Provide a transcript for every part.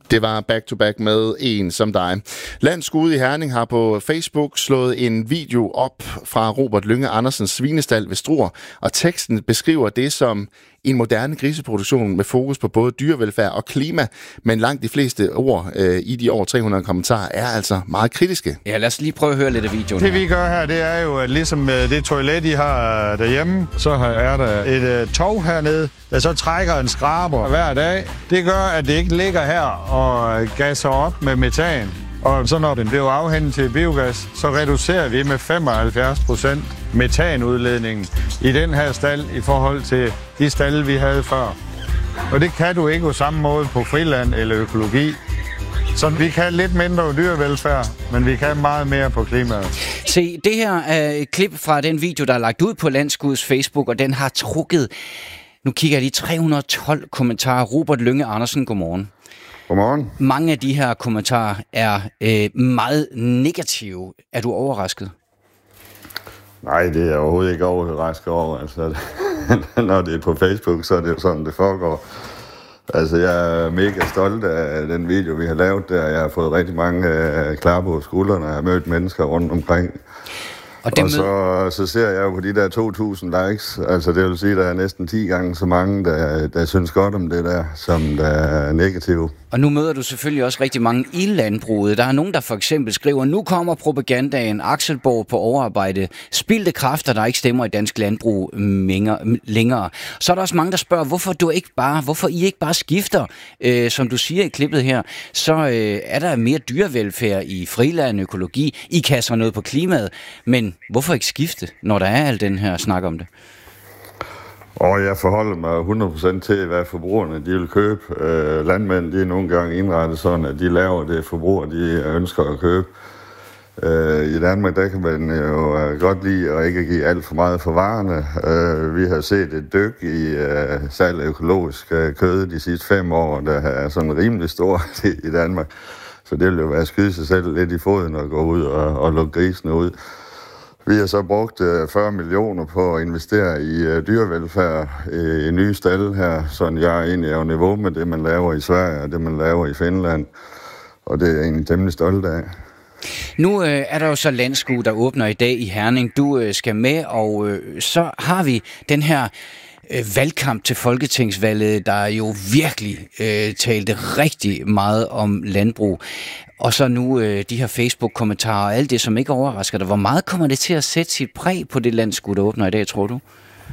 Det var back to back med en som dig. Landskud i Herning har på Facebook slået en video op fra Robert Lynge Andersens svinestal ved Struer, og teksten beskriver det som en moderne griseproduktion med fokus på både dyrevelfærd og klima, men langt de fleste ord i de over 300 kommentarer er altså meget kritiske. Ja, lad os lige prøve at høre lidt af videoen. Det vi gør her, det er jo, at ligesom det toilet, I har derhjemme, så er der et tog hernede, der så trækker en skraber hver dag. Det gør, at det ikke ligger her og gasser op med metan. Og så når den bliver afhændet til biogas, så reducerer vi med 75% metanudledningen i den her stald i forhold til de stalde, vi havde før. Og det kan du ikke på samme måde på friland eller økologi. Så vi kan lidt mindre dyrevelfærd, men vi kan meget mere på klimaet. Se, det her er et klip fra den video, der er lagt ud på Landskuds Facebook, og den har trukket, nu kigger jeg lige, 312 kommentarer. Robert Lynge Andersen, godmorgen. Godmorgen. Mange af de her kommentarer er meget negative. Er du overrasket? Nej, det er jeg overhovedet ikke overrasket over. Altså, når det er på Facebook, så er det jo sådan, det foregår. Altså, jeg er mega stolt af den video, vi har lavet der. Jeg har fået rigtig mange klap på skuldrene, og jeg har mødt mennesker rundt omkring. Og så ser jeg jo på de der 2.000 likes, altså det vil sige, at der er næsten 10 gange så mange, der synes godt om det der, som der er negative. Og nu møder du selvfølgelig også rigtig mange i landbruget. Der er nogen, der for eksempel skriver, nu kommer propagandaen, Axelborg på overarbejde, spildte kræfter, der ikke stemmer i dansk landbrug længere. Så er der også mange, der spørger, hvorfor I ikke bare skifter, som du siger i klippet her, så er der mere dyrevelfærd i friland, økologi, I kaster noget på klimaet, men hvorfor ikke skifte, når der er al den her snak om det? Og jeg forholder mig 100% til, hvad forbrugerne de vil købe. Landmænd de er nogle gange indrettet sådan, at de laver det forbrugere, de ønsker at købe. I Danmark, der kan man jo godt lide at ikke give alt for meget for varerne. Vi har set et dyk i salg af økologisk kød de sidste 5 år, der er sådan rimelig stort i Danmark. Så det vil jo være at skyde sig selv lidt i foden og gå ud og lukke grisene ud. Vi har så brugt 40 millioner på at investere i dyrevelfærd i nye stalde her, så jeg er egentlig på niveau med det, man laver i Sverige og det, man laver i Finland. Og det er jeg egentlig temmelig stolt af. Nu er der jo så Landskud, der åbner i dag i Herning. Du skal med, og så har vi den her valgkamp til folketingsvalget, der jo virkelig talte rigtig meget om landbrug. Og så nu de her Facebook-kommentarer og alt det, som ikke overrasker dig. Hvor meget kommer det til at sætte sit præg på det Landskud, der åbner i dag, tror du?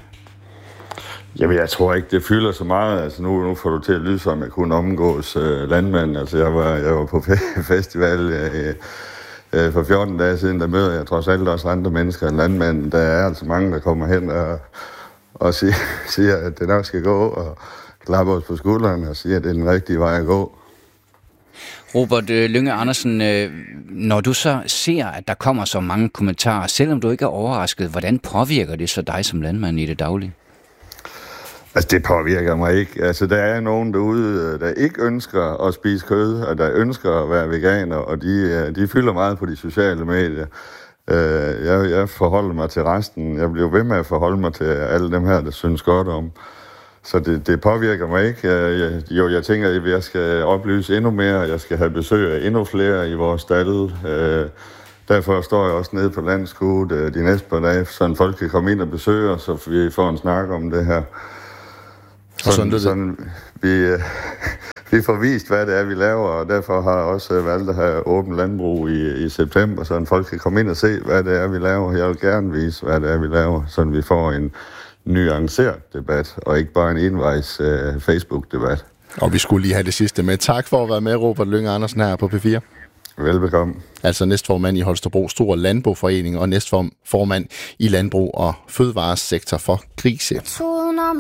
Jamen, jeg tror ikke, det fylder så meget. Altså, nu får du til at lyde som, jeg kunne omgås landmænd. Altså, jeg var på festival for 14 dage siden, der møder jeg trods alt også andre mennesker end landmænd. Der er altså mange, der kommer hen og siger, at det nok skal gå, og klapper os på skulderen og siger, at det er den rigtige vej at gå. Robert Lynge Andersen, når du så ser, at der kommer så mange kommentarer, selvom du ikke er overrasket, hvordan påvirker det så dig som landmand i det daglige? Altså, det påvirker mig ikke. Altså, der er nogen derude, der ikke ønsker at spise kød, og der ønsker at være veganer, og de fylder meget på de sociale medier. Jeg forholder mig til resten. Jeg bliver ved med at forholde mig til alle dem her, der synes godt om. Så det påvirker mig ikke. Jeg tænker, at jeg skal oplyse endnu mere. Jeg skal have besøg af endnu flere i vores stald. Derfor står jeg også nede på Landskud de næste par dage, så folk kan komme ind og besøge os, så vi får en snak om det her. Sådan vi får vist, hvad det er, vi laver, og derfor har jeg også valgt at have åbent landbrug i september, så folk kan komme ind og se, hvad det er, vi laver. Jeg vil gerne vise, hvad det er, vi laver, så vi får en nuanceret debat, og ikke bare en envejs Facebook-debat. Og vi skulle lige have det sidste med. Tak for at være med, Robert Lynge Andersen, her på P4. Velbekomme. Altså næstformand i Holstebro Store Landboforening og næstformand i Landbrug og Fødevaresektor for Grise.